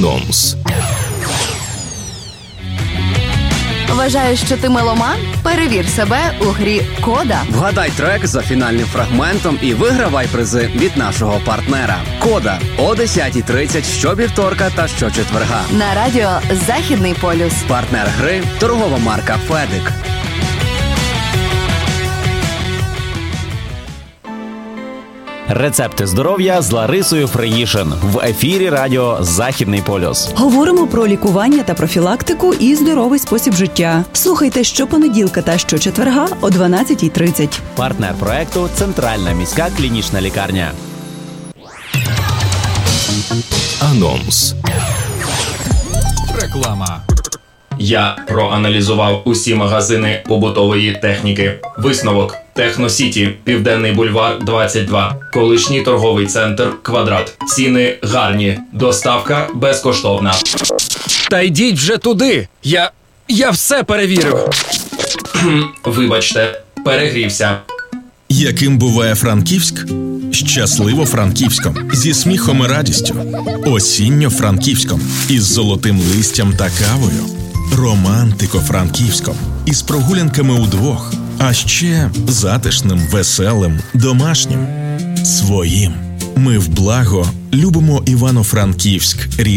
Анонс. Вважаєш, що ти меломан? Перевір себе у грі «Кода». Вгадай трек за фінальним фрагментом і вигравай призи від нашого партнера. «Кода» о 10:30 щовівторка та щочетверга. На радіо «Західний полюс». Партнер гри – торгова марка «Федик». Рецепти здоров'я з Ларисою Фриїшин. В ефірі радіо «Західний полюс». Говоримо про лікування та профілактику і здоровий спосіб життя. Слухайте щопонеділка та щочетверга о 12:30. Партнер проекту – Центральна міська клінічна лікарня. Анонс. Реклама. Я проаналізував усі магазини побутової техніки. Висновок: Техносіті, Південний бульвар, 22. Колишній торговий центр «Квадрат». Ціни гарні, доставка безкоштовна. Та йдіть вже туди. Я все перевірив. Вибачте, перегрівся. Яким буває Франківськ? Щасливо Франківськом. Зі сміхом і радістю. Осінньо Франківськом. Із золотим листям та кавою. Романтико Франківськом. Із прогулянками удвох. А ще затишним, веселим, домашнім. Своїм. Ми в благо любимо Івано-Франківськ.